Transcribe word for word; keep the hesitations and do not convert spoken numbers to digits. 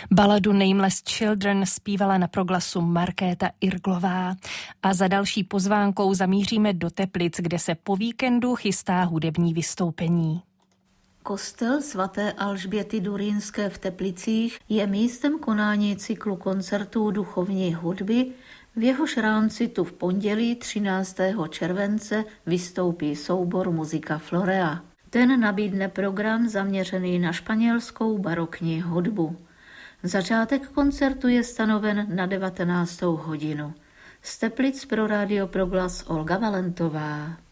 Baladu Nameless Children zpívala na Proglasu Markéta Irglová a za další pozvánkou zamíříme do Teplic, kde se po víkendu chystá hudební vystoupení. Kostel svaté Alžběty Durínské v Teplicích je místem konání cyklu koncertů duchovní hudby, v jehož rámci tu v pondělí třináctého července vystoupí soubor Muzika Florea. Ten nabídne program zaměřený na španělskou barokní hudbu. Začátek koncertu je stanoven na devatenáctou hodinu. Z Teplic pro Rádio Proglas Olga Valentová.